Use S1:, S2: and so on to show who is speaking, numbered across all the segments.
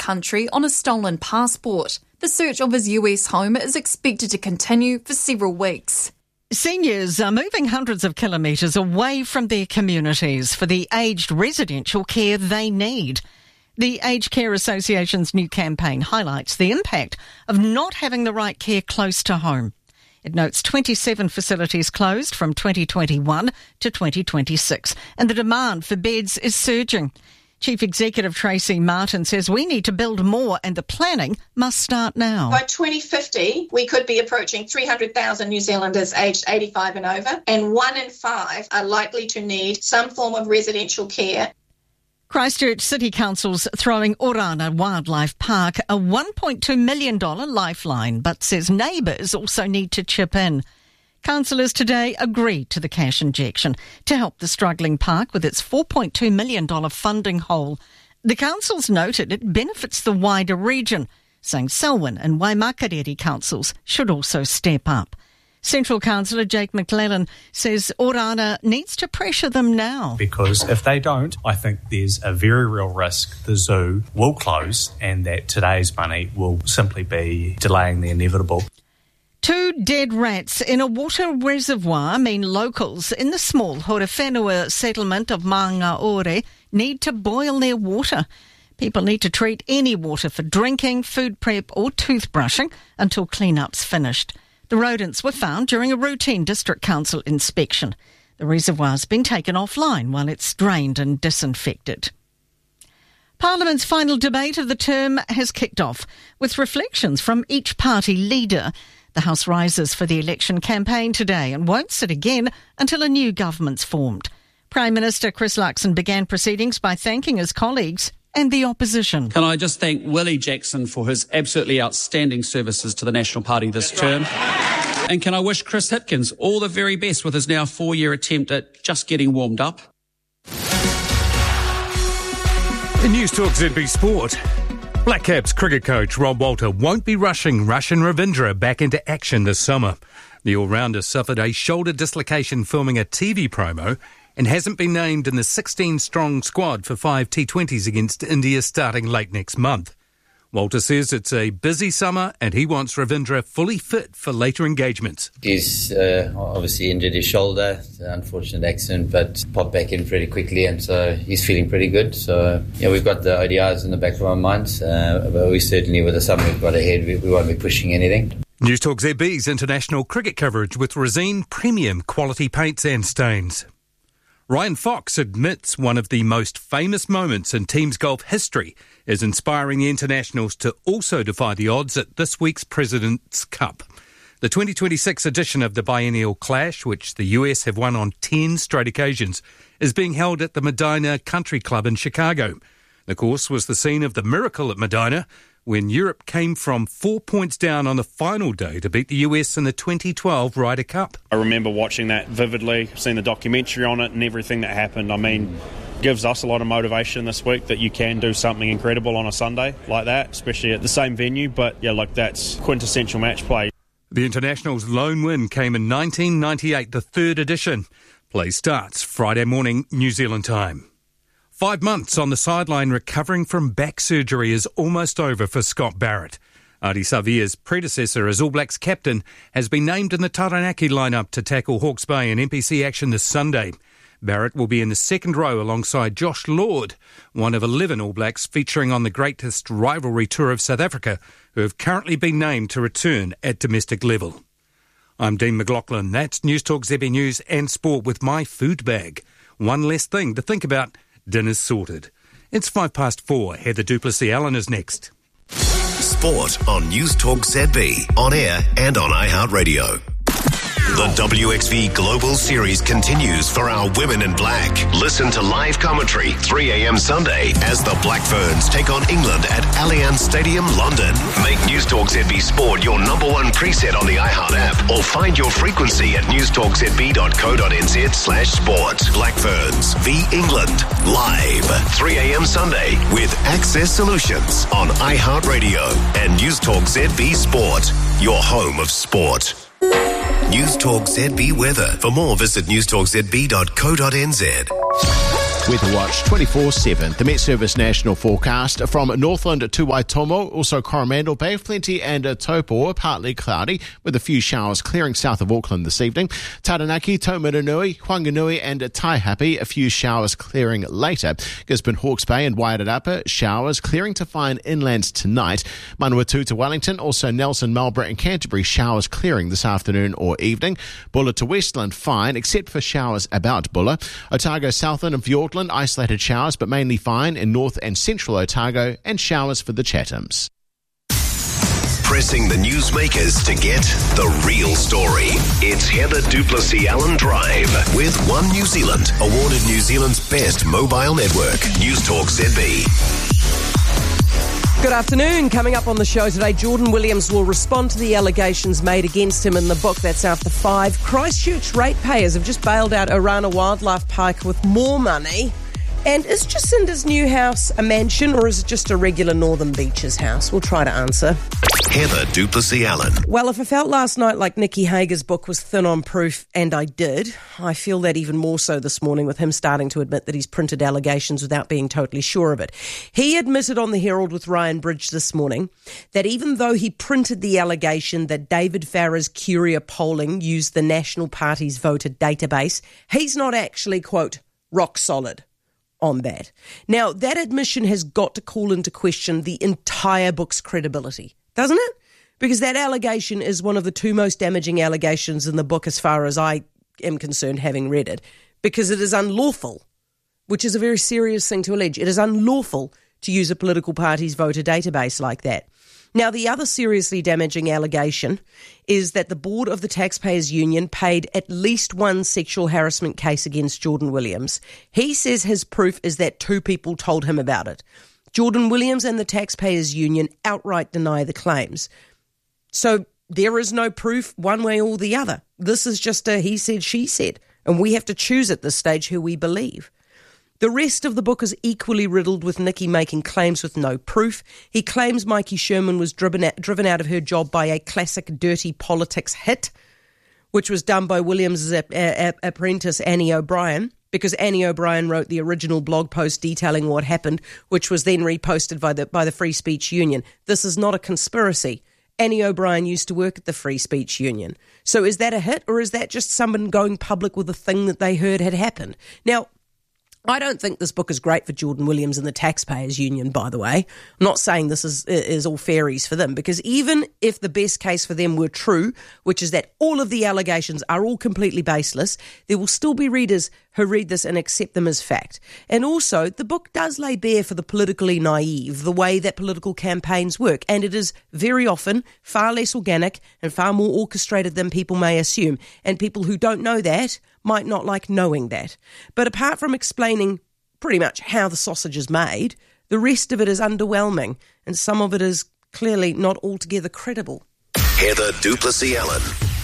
S1: country on a stolen passport. The search of his US home is expected to continue for several weeks.
S2: Seniors are moving hundreds of kilometres away from their communities for the aged residential care they need. The Aged Care Association's new campaign highlights the impact of not having the right care close to home. It notes 27 facilities closed from 2021 to 2026, and the demand for beds is surging. Chief Executive Tracy Martin says we need to build more and the planning must start now.
S3: By 2050, we could be approaching 300,000 New Zealanders aged 85 and over, and 1 in 5 are likely to need some form of residential care.
S2: Christchurch City Council's throwing Orana Wildlife Park a $1.2 million lifeline, but says neighbours also need to chip in. Councillors today agreed to the cash injection to help the struggling park with its $4.2 million funding hole. The councils noted it benefits the wider region, saying Selwyn and Waimakariri councils should also step up. Central Councillor Jake McClellan says Orana needs to pressure them now.
S4: Because if they don't, I think there's a very real risk the zoo will close and that today's money will simply be delaying the inevitable.
S2: 2 dead rats in a water reservoir mean locals in the small Horewhenua settlement of Mangaore need to boil their water. People need to treat any water for drinking, food prep or toothbrushing until clean-up's finished. The rodents were found during a routine District Council inspection. The reservoir's been taken offline while it's drained and disinfected. Parliament's final debate of the term has kicked off with reflections from each party leader. The House rises for the election campaign today and won't sit again until a new government's formed. Prime Minister Chris Luxon began proceedings by thanking his colleagues and the opposition.
S5: Can I just thank Willie Jackson for his absolutely outstanding services to the National Party this term? And can I wish Chris Hipkins all the very best with his now 4-year attempt at just getting warmed up?
S6: In News Talk ZB Sport, Black Caps cricket coach Rob Walter won't be rushing Rachin Ravindra back into action this summer. The all-rounder suffered a shoulder dislocation filming a TV promo and hasn't been named in the 16-strong squad for 5 T20s against India starting late next month. Walter says it's a busy summer and he wants Ravindra fully fit for later engagements.
S7: He's obviously injured his shoulder, unfortunate accident, but popped back in pretty quickly, and so he's feeling pretty good. So, yeah, we've got the ODIs in the back of our minds, but we certainly, with the summer we've got ahead, we won't be pushing anything.
S6: News Talk ZB's international cricket coverage with Resene Premium Quality Paints and Stains. Ryan Fox admits one of the most famous moments in teams golf history is inspiring the internationals to also defy the odds at this week's President's Cup. The 2026 edition of the biennial clash, which the US have won on 10 straight occasions, is being held at the Medina Country Club in Chicago. The course was the scene of the miracle at Medina when Europe came from 4 points down on the final day to beat the US in the 2012 Ryder Cup.
S8: I remember watching that vividly, seeing the documentary on it and everything that happened. I mean, gives us a lot of motivation this week that you can do something incredible on a Sunday like that, especially at the same venue. But yeah, like, that's quintessential match play.
S6: The Internationals' lone win came in 1998, the third edition. Play starts Friday morning, New Zealand time. 5 months on the sideline recovering from back surgery is almost over for Scott Barrett. Ardie Savea's predecessor as All Blacks captain has been named in the Taranaki lineup to tackle Hawke's Bay in NPC action this Sunday. Barrett will be in the second row alongside Josh Lord, one of 11 All Blacks featuring on the greatest rivalry tour of South Africa, who have currently been named to return at domestic level. I'm Dean McLaughlin. That's News Talk ZB News and Sport with my food bag. One less thing to think about. Dinner's sorted. It's 4:05. Heather Duplessis-Allen is next.
S9: Sport on News Talk ZB, on air and on iHeartRadio. The WXV Global Series continues for our women in black. Listen to live commentary 3 a.m. Sunday as the Black Ferns take on England at Allianz Stadium, London. Make News Talk ZB Sport your number one preset on the iHeart app or find your frequency at newstalkzb.co.nz/sport. Black Ferns v England, live 3 a.m. Sunday with Access Solutions on iHeartRadio and News Talk ZB Sport, your home of sport. News Talk ZB weather. For more, visit newstalkzb.co.nz.
S10: Weather Watch 24/7. The Met Service national forecast from Northland to Waitomo, also Coromandel Bay, Plenty and Taupo, partly cloudy with a few showers clearing south of Auckland this evening. Taranaki, Taumaranui, Whanganui and Taihape, a few showers clearing later. Gisborne, Hawke's Bay and Waiarapa, showers clearing to fine inland tonight. Manawatu to Wellington, also Nelson, Marlborough and Canterbury, showers clearing this afternoon or evening. Bulla to Westland, fine, except for showers about Bulla. Otago, Southland and Fiordland, isolated showers but mainly fine in north and central Otago, and showers for the Chathams.
S9: Pressing the newsmakers to get the real story. It's Heather Duplessis-Allen Drive with One New Zealand, awarded New Zealand's best mobile network. News Talk ZB.
S11: Good afternoon. Coming up on the show today, Jordan Williams will respond to the allegations made against him in the book that's out for 5. Christchurch ratepayers have just bailed out Orana Wildlife Park with more money. And is Jacinda's new house a mansion or is it just a regular Northern Beaches house? We'll try to answer.
S9: Heather Duplessis-Allen.
S11: Well, if I felt last night like Nikki Hager's book was thin on proof, and I did, I feel that even more so this morning with him starting to admit that he's printed allegations without being totally sure of it. He admitted on the Herald with Ryan Bridge this morning that even though he printed the allegation that David Farrer's Curia polling used the National Party's voter database, he's not actually, quote, rock solid on that. Now, that admission has got to call into question the entire book's credibility, doesn't it? Because that allegation is one of the 2 most damaging allegations in the book as far as I am concerned, having read it, because it is unlawful, which is a very serious thing to allege. It is unlawful to use a political party's voter database like that. Now, the other seriously damaging allegation is that the board of the Taxpayers Union paid at least 1 sexual harassment case against Jordan Williams. He says his proof is that 2 people told him about it. Jordan Williams and the Taxpayers Union outright deny the claims. So there is no proof one way or the other. This is just a he said, she said, and we have to choose at this stage who we believe. The rest of the book is equally riddled with Nikki making claims with no proof. He claims Mikey Sherman was driven out of her job by a classic dirty politics hit, which was done by Williams' apprentice Annie O'Brien, because Annie O'Brien wrote the original blog post detailing what happened, which was then reposted by the Free Speech Union. This is not a conspiracy. Annie O'Brien used to work at the Free Speech Union. So is that a hit, or is that just someone going public with a thing that they heard had happened? Now, I don't think this book is great for Jordan Williams and the Taxpayers Union, by the way. I'm not saying this is all fairies for them, because even if the best case for them were true, which is that all of the allegations are all completely baseless, there will still be readers who read this and accept them as fact. And also, the book does lay bare for the politically naive, the way that political campaigns work, and it is very often far less organic and far more orchestrated than people may assume. And people who don't know that might not like knowing that. But apart from explaining pretty much how the sausage is made, the rest of it is underwhelming, and some of it is clearly not altogether credible.
S9: Heather Duplessis-Allen.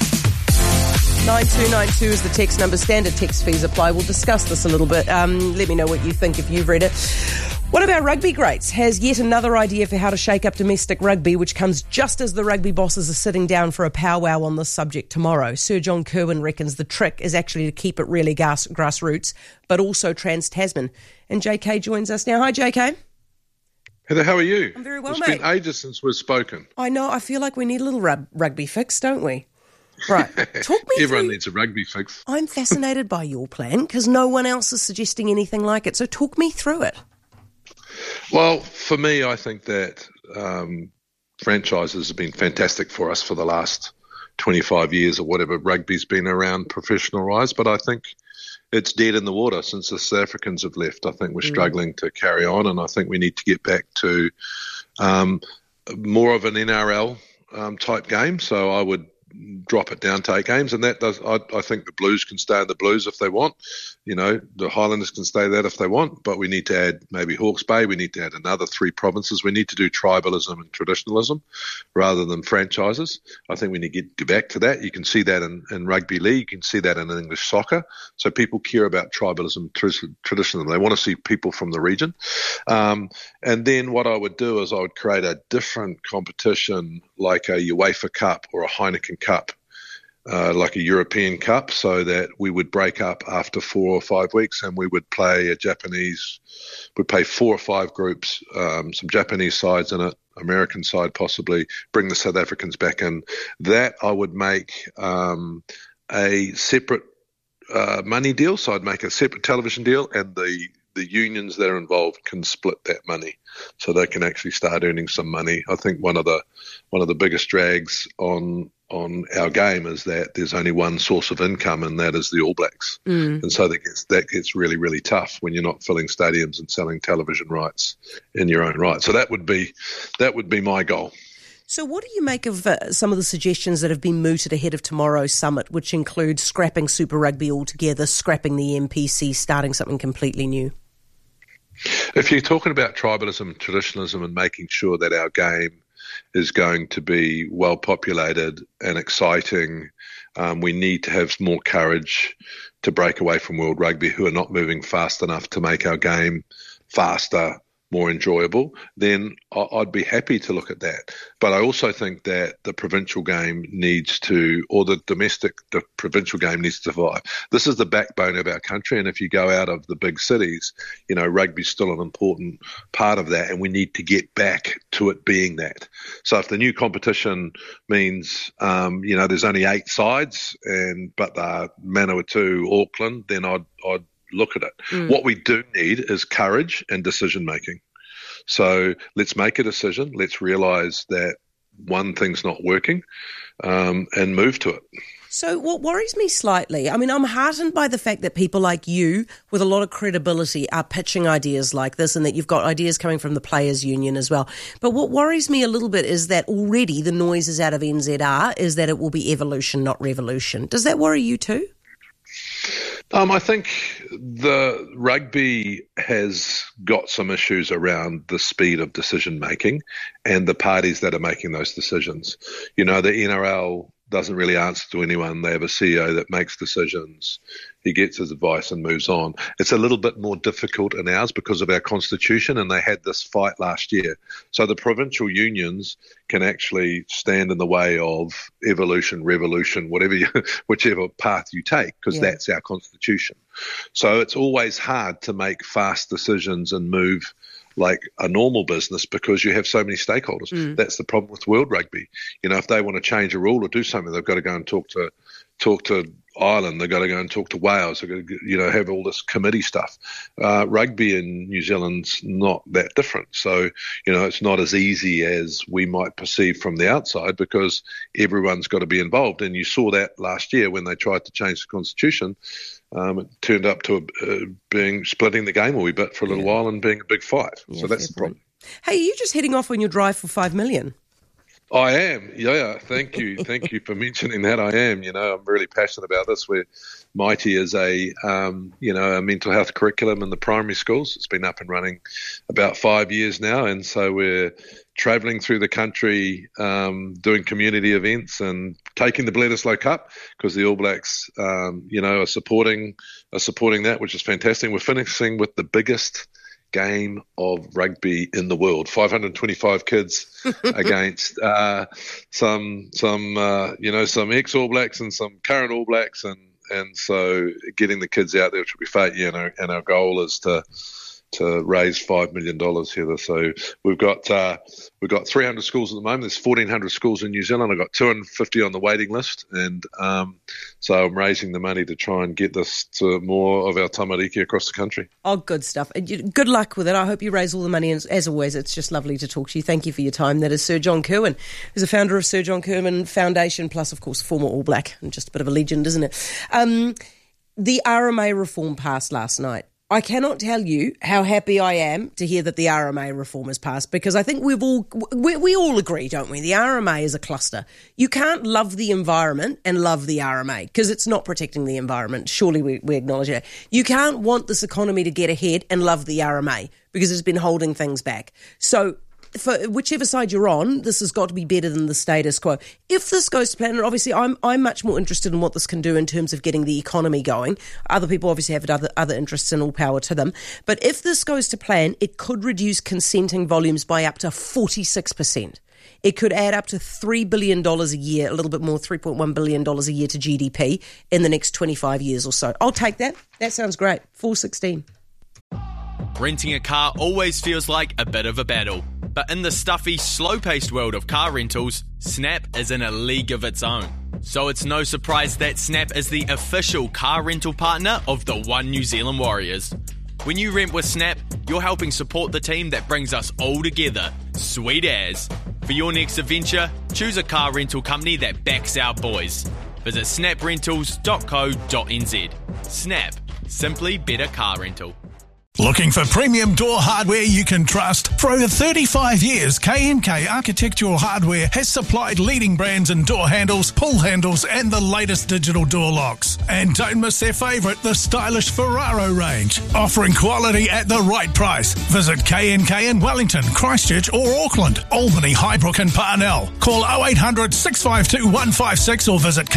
S11: 9292 is the text number. Standard text fees apply. We'll discuss this a little bit. Let me know what you think if you've read it. One of our rugby greats has yet another idea for how to shake up domestic rugby, which comes just as the rugby bosses are sitting down for a powwow on this subject tomorrow. Sir John Kirwan reckons the trick is actually to keep it really grassroots, but also trans-Tasman. And JK joins us now. Hi, JK.
S12: Heather, how are you?
S11: I'm very well,
S12: mate. It's been ages since we've spoken.
S11: I know. I feel like we need a little rugby fix, don't we? Right. Talk me
S12: Everyone needs a rugby fix.
S11: I'm fascinated by your plan because no one else is suggesting anything like it. So talk me through it.
S12: Well, for me, I think that franchises have been fantastic for us for the last 25 years or whatever rugby's been around professionalised, but I think it's dead in the water since the South Africans have left. I think we're struggling to carry on, and I think we need to get back to more of an NRL type game. So I would drop it down to 8 games, and that does. I think the Blues can stay in the Blues if they want. You know, the Highlanders can stay there if they want, but we need to add maybe Hawke's Bay. We need to add another 3 provinces. We need to do tribalism and traditionalism rather than franchises. I think we need to get back to that. You can see that in rugby league. You can see that in English soccer. So people care about tribalism, traditionalism. They want to see people from the region. And then what I would do is I would create a different competition like a UEFA Cup or a Heineken Cup like a European Cup, so that we would break up after 4 or 5 weeks, and we would play we'd play 4 or 5 groups, some Japanese sides in it, American side possibly, bring the South Africans back in. That I would make a separate money deal, so I'd make a separate television deal, and the unions that are involved can split that money, so they can actually start earning some money. I think one of the biggest drags on our game is that there's only one source of income, and that is the All Blacks. And so that gets really, really tough when you're not filling stadiums and selling television rights in your own right. So that would be my goal.
S11: So what do you make of some of the suggestions that have been mooted ahead of tomorrow's summit, which include scrapping Super Rugby altogether, scrapping the MPC, starting something completely new?
S12: If you're talking about tribalism, traditionalism, and making sure that our game is going to be well populated and exciting, we need to have more courage to break away from World Rugby, who are not moving fast enough to make our game faster, more enjoyable. Then I'd be happy to look at that. But I also think that the provincial game the provincial game needs to survive. This is the backbone of our country, and if you go out of the big cities, rugby's still an important part of that, and we need to get back to it being that. So if the new competition means, there's only 8 sides, but they're Manawatu, Auckland, then I'd look at it. What we do need is courage and decision making. So let's make a decision. Let's realise that one thing's not working, and move to it.
S11: So what worries me slightly, I'm heartened by the fact that people like you, with a lot of credibility, are pitching ideas like this, and that you've got ideas coming from the Players Union as well. But what worries me a little bit is that already the noise is out of NZR is that it will be evolution, not revolution. Does that worry you too?
S12: I think the rugby has got some issues around the speed of decision making and the parties that are making those decisions. The NRL doesn't really answer to anyone. They have a CEO that makes decisions. He gets his advice and moves on. It's a little bit more difficult in ours because of our constitution, and they had this fight last year. So the provincial unions can actually stand in the way of evolution, revolution, whichever path you take, because that's our constitution. So it's always hard to make fast decisions and move like a normal business because you have so many stakeholders. That's the problem with World Rugby. If they want to change a rule or do something, they've got to go and talk to Ireland. They've got to go and talk to Wales. They've got to, have all this committee stuff. Rugby in New Zealand's not that different. So, it's not as easy as we might perceive from the outside because everyone's got to be involved. And you saw that last year when they tried to change the constitution. It turned up to being splitting the game a wee bit for a little while and being a big fight. So that's the problem.
S11: Hey, are you just heading off on your drive for $5 million?
S12: I am. Yeah, thank you. Thank you for mentioning that. I am. I'm really passionate about this. Where Mighty is a mental health curriculum in the primary schools. It's been up and running about 5 years now. And so we're travelling through the country, doing community events and taking the Bledisloe Cup because the All Blacks, are supporting that, which is fantastic. We're finishing with the biggest game of rugby in the world, 525 kids against some ex All Blacks and some current All Blacks, and so getting the kids out there, which will be fate, and our goal is to raise $5 million, Heather. So we've got 300 schools at the moment. There's 1,400 schools in New Zealand. I've got 250 on the waiting list, and so I'm raising the money to try and get this to more of our tamariki across the country. Oh,
S11: good stuff. Good luck with it. I hope you raise all the money. And as always, it's just lovely to talk to you. Thank you for your time. That is Sir John Kirwan, who's the founder of Sir John Kirwan Foundation, plus, of course, former All Black, and just a bit of a legend, isn't it? The RMA reform passed last night. I cannot tell you how happy I am to hear that the RMA reform has passed, because I think we all agree, don't we? The RMA is a cluster. You can't love the environment and love the RMA because it's not protecting the environment. Surely we acknowledge that. You can't want this economy to get ahead and love the RMA because it's been holding things back. So for whichever side you're on, this has got to be better than the status quo. If this goes to plan, and obviously I'm much more interested in what this can do in terms of getting the economy going. Other people obviously have other interests, and all power to them. But if this goes to plan, it could reduce consenting volumes by up to 46%. It could add up to $3 billion a year, a little bit more, $3.1 billion a year to GDP in the next 25 years or so. I'll take that. That sounds great. 416.
S13: Renting a car always feels like a bit of a battle. But in the stuffy, slow-paced world of car rentals, Snap is in a league of its own. So it's no surprise that Snap is the official car rental partner of the One New Zealand Warriors. When you rent with Snap, you're helping support the team that brings us all together. Sweet as. For your next adventure, choose a car rental company that backs our boys. Visit snaprentals.co.nz. Snap. Simply better car rental.
S14: Looking for premium door hardware you can trust? For over 35 years, K&K Architectural Hardware has supplied leading brands in door handles, pull handles and the latest digital door locks. And don't miss their favourite, the stylish Ferraro range. Offering quality at the right price. Visit K&K in Wellington, Christchurch or Auckland, Albany, Highbrook and Parnell. Call 0800 652 156 or visit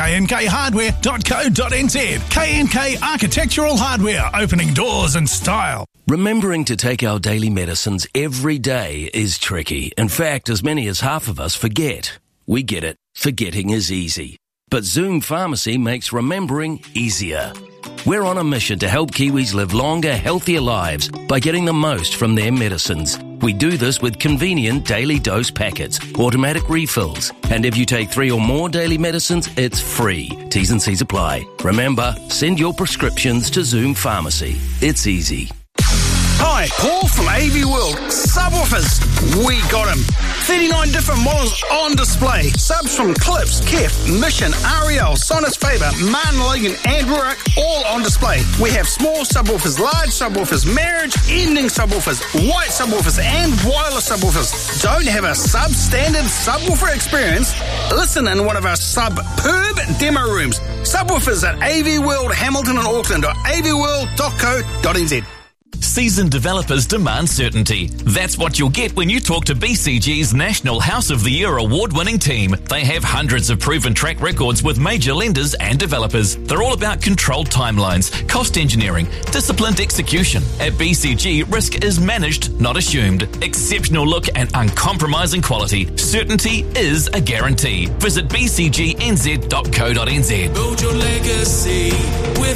S14: knkhardware.co.nz. K&K Architectural Hardware, opening doors in style.
S15: Remembering to take our daily medicines every day is tricky. In fact, as many as half of us forget. We get it. Forgetting is easy. But Zoom Pharmacy makes remembering easier. We're on a mission to help Kiwis live longer, healthier lives by getting the most from their medicines. We do this with convenient daily dose packets, automatic refills, and if you take 3 or more daily medicines, it's free. T's and C's apply. Remember, send your prescriptions to Zoom Pharmacy. It's easy.
S16: Hi, Paul from AV World. Subwoofers, we got them. 39 different models on display. Subs from Clips, Kef, Mission, Ariel, Sonus Faber, Martin Logan and Rurik, all on display. We have small subwoofers, large subwoofers, marriage ending subwoofers, white subwoofers and wireless subwoofers. Don't have a substandard subwoofer experience? Listen in one of our superb demo rooms. Subwoofers at AV World, Hamilton and Auckland or avworld.co.nz.
S17: Seasoned developers demand certainty. That's what you'll get when you talk to BCG's National House of the Year award-winning team. They have hundreds of proven track records with major lenders and developers. They're all about controlled timelines, cost engineering, disciplined execution. At BCG, risk is managed, not assumed. Exceptional look and uncompromising quality. Certainty is a guarantee. Visit bcgnz.co.nz.
S18: Build your legacy with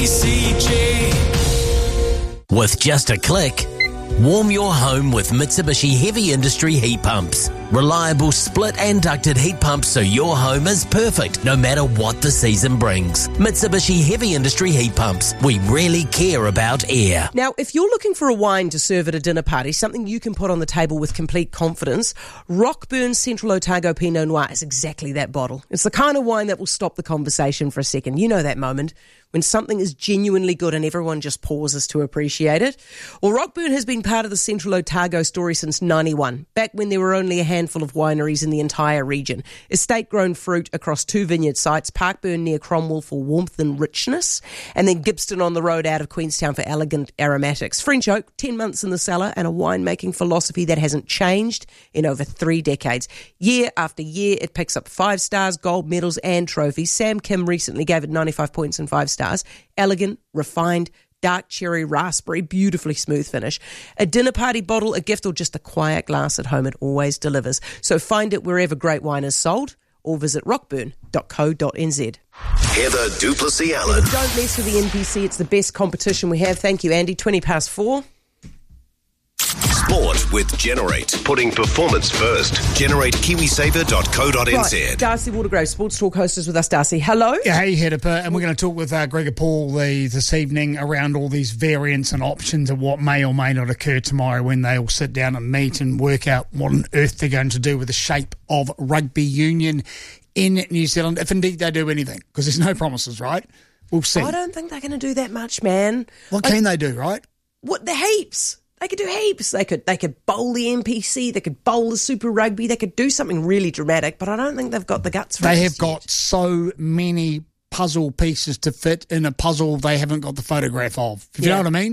S18: BCG.
S19: With just a click, warm your home with Mitsubishi Heavy Industry heat pumps. Reliable split and ducted heat pumps so your home is perfect no matter what the season brings. Mitsubishi Heavy Industry heat pumps. We really care about air.
S11: Now, if you're looking for a wine to serve at a dinner party, something you can put on the table with complete confidence, Rockburn Central Otago Pinot Noir is exactly that bottle. It's the kind of wine that will stop the conversation for a second. You know that moment when something is genuinely good and everyone just pauses to appreciate it. Well, Rockburn has been part of the Central Otago story since 91, back when there were only a handful of wineries in the entire region. Estate-grown fruit across 2 vineyard sites, Parkburn near Cromwell for warmth and richness, and then Gippston on the road out of Queenstown for elegant aromatics. French oak, 10 months in the cellar, and a winemaking philosophy that hasn't changed in over 3 decades. Year after year, it picks up 5 stars, gold medals and trophies. Sam Kim recently gave it 95 points and 5 stars. Elegant, refined, dark cherry raspberry, beautifully smooth finish. A dinner party bottle, a gift, or just a quiet glass at home, it always delivers. So find it wherever great wine is sold or visit rockburn.co.nz.
S9: Heather Duplessis Allen.
S11: Don't mess with the NPC, it's the best competition we have. Thank you, Andy. 4:20.
S9: Sport with Generate. Putting performance first. GenerateKiwiSaver.co.nz.
S11: Right. Darcy Watergrove, Sports Talk host, is with us. Darcy, hello.
S20: Yeah, hey, Hedipper. And we're going to talk with Gregor Paul this evening around all these variants and options of what may or may not occur tomorrow when they all sit down and meet and work out what on earth they're going to do with the shape of rugby union in New Zealand, if indeed they do anything, because there's no promises, right? We'll see.
S11: I don't think they're going to do that much, man.
S20: What can they do, right?
S11: What, the heaps. They could do heaps. They could bowl the NPC. They could bowl the Super Rugby. They could do something really dramatic, but I don't think they've got the guts for it.
S20: They have got so many puzzle pieces to fit in a puzzle they haven't got the photograph of. You know what I mean?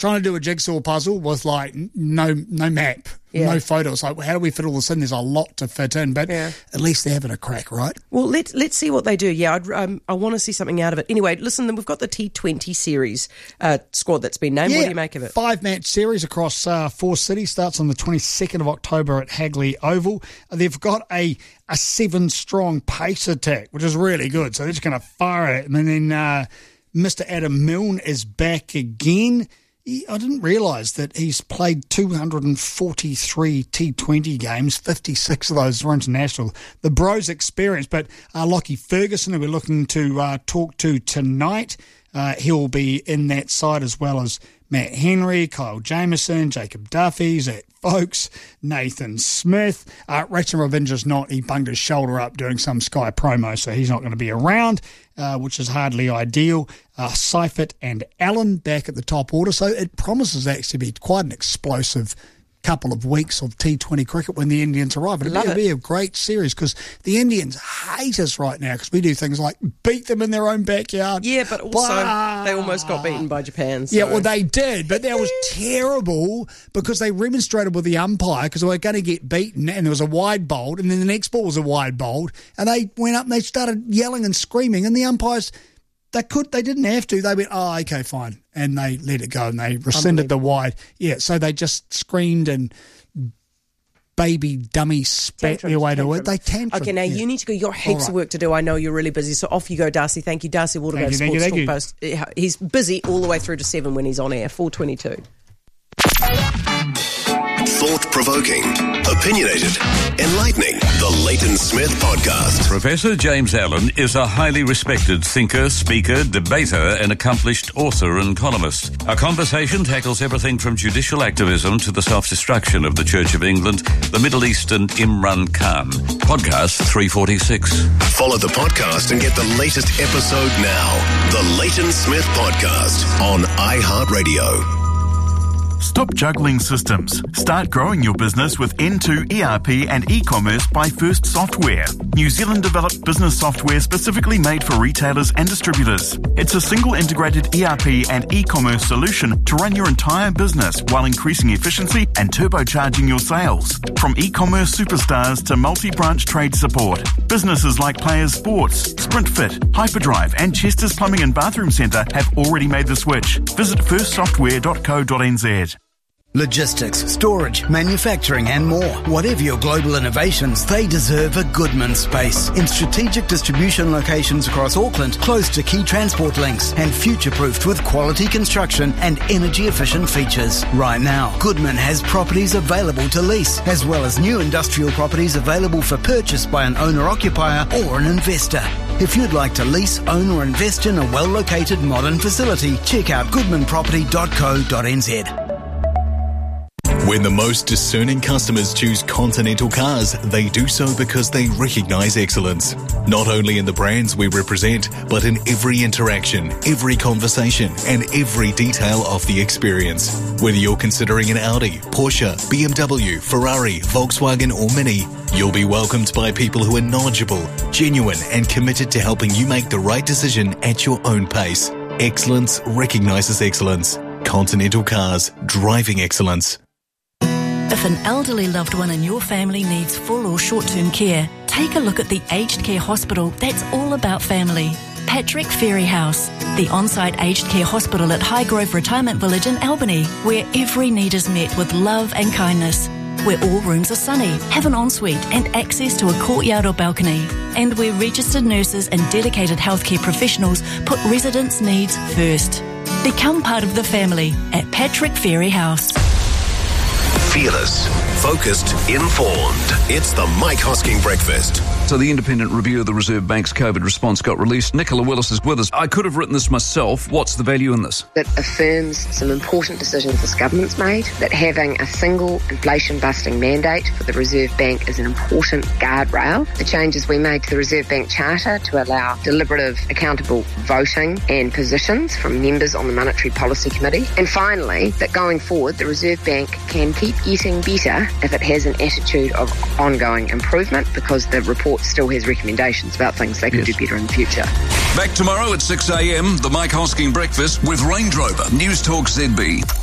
S20: trying to do a jigsaw puzzle with like no map, no photos. Like, how do we fit all this in? There's a lot to fit in, but at least they're having a crack, right?
S11: Well, let's see what they do. Yeah, I want to see something out of it. Anyway, listen, we've got the T20 series squad that's been named. What do you make of it?
S20: 5-match series across 4 cities. Starts on the 22nd of October at Hagley Oval. They've got a 7-strong pace attack, which is really good. So they're just going to fire it. And then Mr. Adam Milne is back again. I didn't realise that he's played 243 T20 games, 56 of those were international. The Bros experience, but Lockie Ferguson, who we're looking to talk to tonight, he'll be in that side, as well as Matt Henry, Kyle Jamieson, Jacob Duffy, Zach Folkes, Nathan Smith. Rachin Ravindra's not. He bunged his shoulder up doing some Sky promo, so he's not going to be around, which is hardly ideal. Seifert and Allen back at the top order, so it promises actually to be quite an explosive couple of weeks of T20 cricket when the Indians arrive. It'll be a great series because the Indians hate us right now because we do things like beat them in their own backyard.
S11: Yeah, but also they almost got beaten by Japan. So.
S20: Yeah, well, they did, but that was terrible because they remonstrated with the umpire because they were going to get beaten and there was a wide bowled and then the next ball was a wide bowled and they went up and they started yelling and screaming and the umpires... They didn't have to. They went, oh, okay, fine. And they let it go and they rescinded the wide. Yeah, so they just screamed and baby dummy spat their way to it. They tantrum.
S11: Okay, now you need to go. You're heaps of work to do. I know you're really busy. So off you go, Darcy. Thank you. Darcy Watergate, Sports Talk Post. He's busy all the way through to 7 when he's on air, 4:22.
S9: Thought-provoking, opinionated, enlightening. The Leighton Smith Podcast.
S21: Professor James Allen is a highly respected thinker, speaker, debater, and accomplished author and columnist. Our conversation tackles everything from judicial activism to the self-destruction of the Church of England, the Middle East, and Imran Khan. Podcast 346.
S9: Follow the podcast and get the latest episode now. The Leighton Smith Podcast on iHeartRadio.
S22: Stop juggling systems. Start growing your business with N2 ERP and e-commerce by First Software. New Zealand developed business software specifically made for retailers and distributors. It's a single integrated ERP and e-commerce solution to run your entire business while increasing efficiency and turbocharging your sales. From e-commerce superstars to multi-branch trade support, businesses like Players Sports, SprintFit, Hyperdrive and Chester's Plumbing and Bathroom Centre have already made the switch. Visit firstsoftware.co.nz.
S16: Logistics, storage, manufacturing and more. Whatever your global innovations, they deserve a Goodman space. In strategic distribution locations across Auckland, close to key transport links and future-proofed with quality construction and energy-efficient features. Right now, Goodman has properties available to lease, as well as new industrial properties available for purchase by an owner-occupier or an investor. If you'd like to lease, own or invest in a well-located modern facility, check out goodmanproperty.co.nz.
S23: When the most discerning customers choose Continental Cars, they do so because they recognise excellence. Not only in the brands we represent, but in every interaction, every conversation, and every detail of the experience. Whether you're considering an Audi, Porsche, BMW, Ferrari, Volkswagen or Mini, you'll be welcomed by people who are knowledgeable, genuine, and committed to helping you make the right decision at your own pace. Excellence recognises excellence. Continental Cars, driving excellence.
S24: If an elderly loved one in your family needs full or short-term care, take a look at the aged care hospital that's all about family. Patrick Ferry House, the on-site aged care hospital at Highgrove Retirement Village in Albany, where every need is met with love and kindness, where all rooms are sunny, have an ensuite and access to a courtyard or balcony, and where registered nurses and dedicated healthcare professionals put residents' needs first. Become part of the family at Patrick Ferry House.
S9: Fearless, focused, informed. It's the Mike Hosking Breakfast.
S25: So the independent review of the Reserve Bank's COVID response got released. Nicola Willis is with us. I could have written this myself. What's the value in this?
S26: It affirms some important decisions this government's made, that having a single inflation-busting mandate for the Reserve Bank is an important guardrail. The changes we made to the Reserve Bank Charter to allow deliberative, accountable voting and positions from members on the Monetary Policy Committee. And finally, that going forward, the Reserve Bank can keep getting better if it has an attitude of ongoing improvement, because the report still has recommendations about things they could do better in the future.
S25: Back tomorrow at 6 a.m, the Mike Hosking Breakfast with Range Rover. News Talk ZB.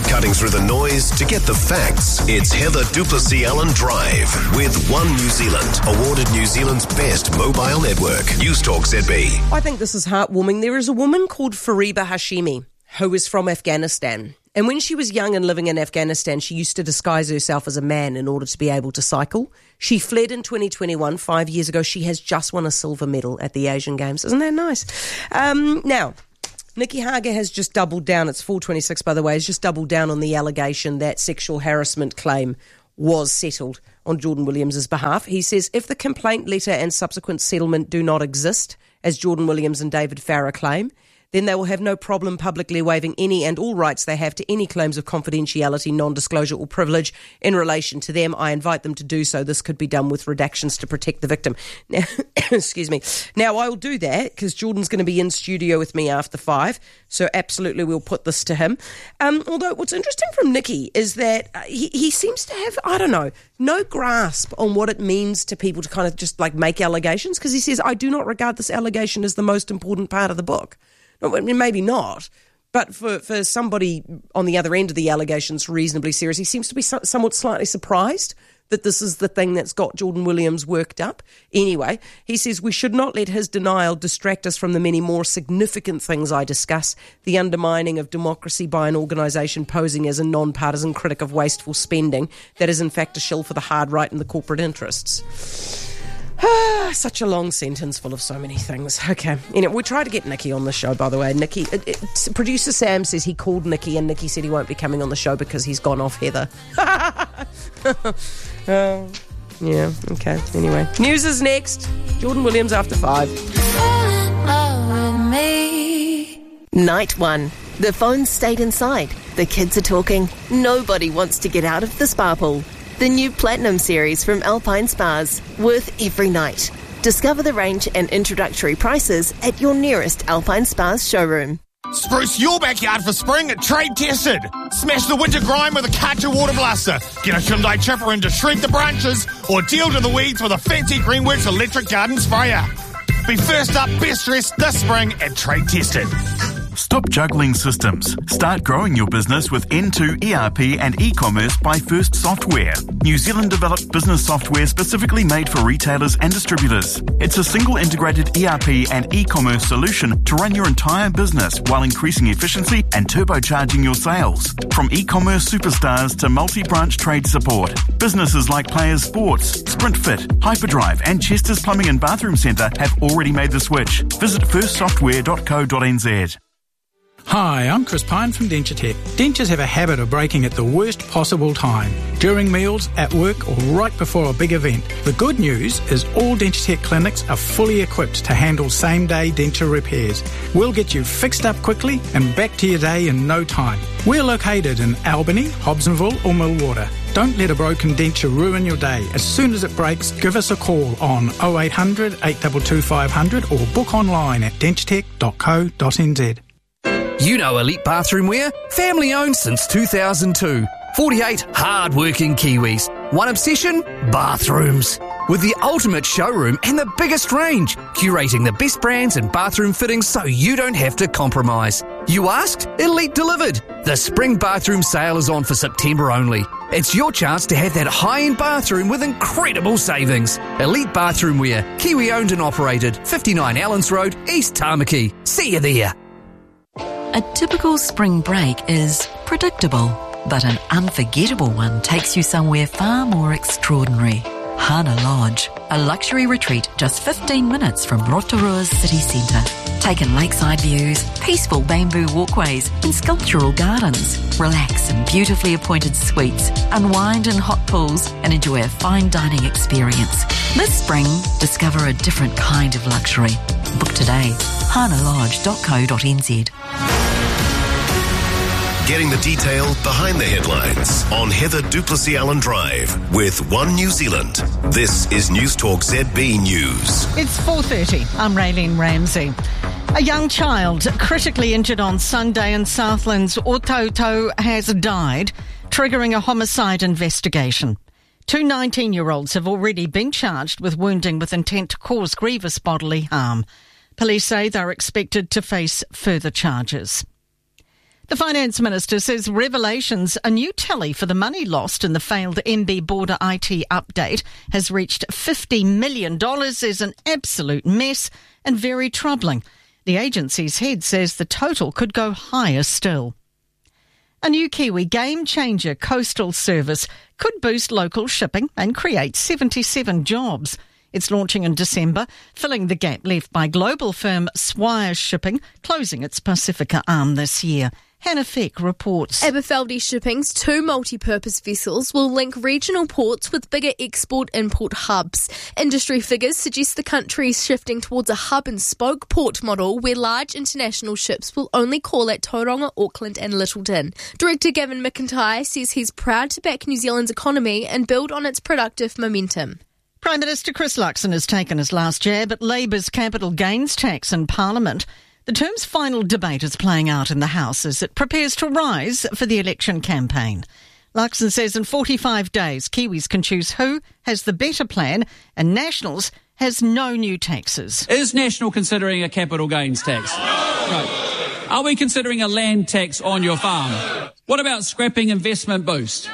S9: Cutting through the noise to get the facts, it's Heather Duplessis-Allen Drive with One New Zealand, awarded New Zealand's best mobile network. News Talk ZB.
S11: I think this is heartwarming. There is a woman called Fariba Hashimi who is from Afghanistan. And when she was young and living in Afghanistan, she used to disguise herself as a man in order to be able to cycle. She fled in 2021, 5 years ago. She has just won a silver medal at the Asian Games. Isn't that nice? Now, Nikki Hager has just doubled down. It's 426, by the way. Has just doubled down on the allegation that sexual harassment claim was settled on Jordan Williams' behalf. He says if the complaint letter and subsequent settlement do not exist, as Jordan Williams and David Farrer claim, then they will have no problem publicly waiving any and all rights they have to any claims of confidentiality, non-disclosure or privilege in relation to them. I invite them to do so. This could be done with redactions to protect the victim. Now, excuse me. Now, I will do that because Jordan's going to be in studio with me after 5, so absolutely we'll put this to him. Although what's interesting from Nicky is that he seems to have, I don't know, no grasp on what it means to people to kind of just like make allegations, because he says, I do not regard this allegation as the most important part of the book. I mean, maybe not, but for somebody on the other end of the allegations reasonably serious, he seems to be somewhat slightly surprised that this is the thing that's got Jordan Williams worked up. Anyway, he says we should not let his denial distract us from the many more significant things I discuss, the undermining of democracy by an organisation posing as a non-partisan critic of wasteful spending that is in fact a shill for the hard right and the corporate interests. Such a long sentence full of so many things. Okay. Anyway, we tried to get Nikki on the show, by the way. Nikki, producer Sam says he called Nikki and Nikki said he won't be coming on the show because he's gone off Heather. Yeah, okay. Anyway, news is next. Jordan Williams after 5.
S1: Night 1. The phones stayed inside. The kids are talking. Nobody wants to get out of the spa pool. The new Platinum series from Alpine Spas, worth every night. Discover the range and introductory prices at your nearest Alpine Spas showroom.
S2: Spruce your backyard for spring at Trade Tested. Smash the winter grime with a Karcher water blaster. Get a Hyundai chipper in to shred the branches, or deal to the weeds with a fancy Greenworks electric garden sprayer. Be first up, best dressed this spring at Trade Tested.
S22: Stop juggling systems. Start growing your business with N2 ERP and e-commerce by First Software. New Zealand developed business software specifically made for retailers and distributors. It's a single integrated ERP and e-commerce solution to run your entire business while increasing efficiency and turbocharging your sales. From e-commerce superstars to multi-branch trade support, businesses like Players Sports, SprintFit, Hyperdrive and Chester's Plumbing and Bathroom Centre have already made the switch. Visit firstsoftware.co.nz.
S3: Hi, I'm Chris Pine from DentureTech. Dentures have a habit of breaking at the worst possible time, during meals, at work or right before a big event. The good news is all DentureTech clinics are fully equipped to handle same-day denture repairs. We'll get you fixed up quickly and back to your day in no time. We're located in Albany, Hobsonville or Millwater. Don't let a broken denture ruin your day. As soon as it breaks, give us a call on 0800 822 500 or book online at denturetech.co.nz.
S4: You know Elite Bathroom Wear? Family owned since 2002. 48 hard-working Kiwis. One obsession? Bathrooms. With the ultimate showroom and the biggest range. Curating the best brands and bathroom fittings so you don't have to compromise. You asked? Elite delivered. The spring bathroom sale is on for September only. It's your chance to have that high-end bathroom with incredible savings. Elite Bathroom Wear. Kiwi owned and operated. 59 Allens Road, East Tamaki. See you there.
S24: A typical spring break is predictable, but an unforgettable one takes you somewhere far more extraordinary. Hana Lodge, a luxury retreat just 15 minutes from Rotorua's city centre. Take in lakeside views, peaceful bamboo walkways and sculptural gardens. Relax in beautifully appointed suites, unwind in hot pools and enjoy a fine dining experience. This spring, discover a different kind of luxury. Book today, hanalodge.co.nz.
S9: Getting the detail behind the headlines on Heather Duplessis-Allen Drive with One New Zealand. This is News Talk ZB News.
S5: It's 4:30. I'm Raylene Ramsey. A young child critically injured on Sunday in Southland's Ototo has died, triggering a homicide investigation. Two 19-year-olds have already been charged with wounding with intent to cause grievous bodily harm. Police say they're expected to face further charges. The Finance Minister says revelations a new tally for the money lost in the failed MB border IT update has reached $50 million is an absolute mess and very troubling. The agency's head says the total could go higher still. A new Kiwi game-changer coastal service could boost local shipping and create 77 jobs. It's launching in December, filling the gap left by global firm Swire Shipping, closing its Pacifica arm this year. Hannah Feck reports.
S6: Aberfeldy Shipping's 2 multi-purpose vessels will link regional ports with bigger export-import hubs. Industry figures suggest the country's shifting towards a hub-and-spoke port model where large international ships will only call at Tauranga, Auckland and Littleton. Director Gavin McIntyre says he's proud to back New Zealand's economy and build on its productive momentum.
S5: Prime Minister Chris Luxon has taken his last jab at Labour's capital gains tax in Parliament. The term's final debate is playing out in the House as it prepares to rise for the election campaign. Luxon says in 45 days, Kiwis can choose who has the better plan and Nationals has no new taxes.
S7: Is National considering a capital gains tax? No. Are we considering a land tax on your farm? What about scrapping investment boost?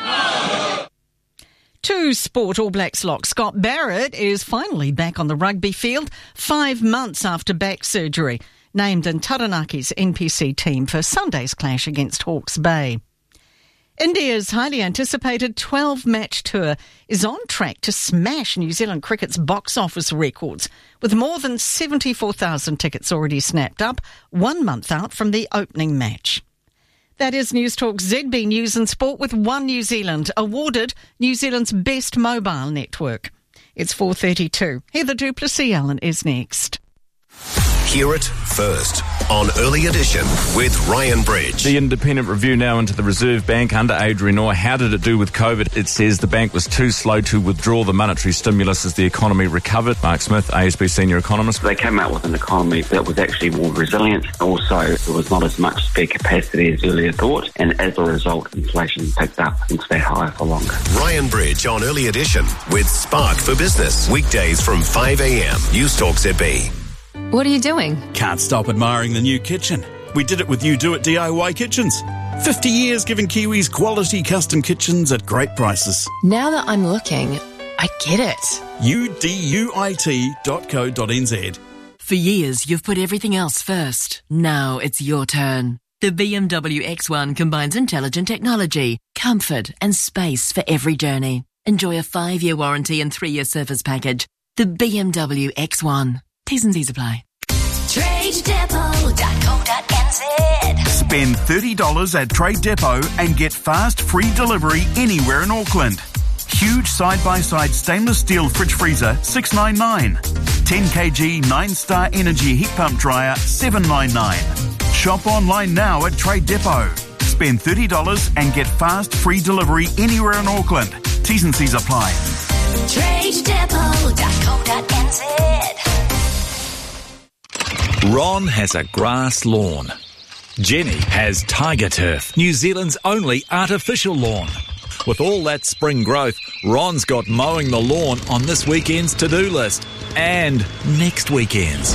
S5: To sport, All Blacks lock Scott Barrett is finally back on the rugby field 5 months after back surgery. Named in Taranaki's NPC team for Sunday's clash against Hawke's Bay. India's highly anticipated 12-match tour is on track to smash New Zealand cricket's box office records, with more than 74,000 tickets already snapped up 1 month out from the opening match. That is News Talk ZB News and Sport with One New Zealand, awarded New Zealand's best mobile network. It's 4:32. Heather Duplessis-Allen is next.
S9: Hear it first on Early Edition with Ryan Bridge.
S8: The independent review now into the Reserve Bank under Adrian Orr. How did it do with COVID? It says the bank was too slow to withdraw the monetary stimulus as the economy recovered. Mark Smith, ASB senior economist.
S10: They came out with an economy that was actually more resilient. Also, there was not as much spare capacity as earlier thought, and as a result, inflation picked up and stayed higher for longer.
S9: Ryan Bridge on Early Edition with Spark for Business. Weekdays from 5 a.m. News Talk ZB.
S12: What are you doing?
S13: Can't stop admiring the new kitchen. We did it with You Do It DIY Kitchens. 50 years giving Kiwis quality custom kitchens at great prices.
S12: Now that I'm looking, I get it.
S13: uduit.co.nz.
S24: For years, you've put everything else first. Now it's your turn. The BMW X1 combines intelligent technology, comfort and space for every journey. Enjoy a 5-year warranty and 3-year service package. The BMW X1. T's and C's apply. TradeDepot.co.nz.
S22: Spend $30 at Trade Depot and get fast free delivery anywhere in Auckland. Huge side-by-side stainless steel fridge freezer, $699. 10 kg 9-star energy heat pump dryer, $799. Shop online now at Trade Depot. Spend $30 and get fast free delivery anywhere in Auckland. T's and C's apply.
S24: TradeDepot.co.nz.
S27: Ron has a grass lawn. Jenny has Tiger Turf, New Zealand's only artificial lawn. With all that spring growth, Ron's got mowing the lawn on this weekend's to-do list and next weekend's.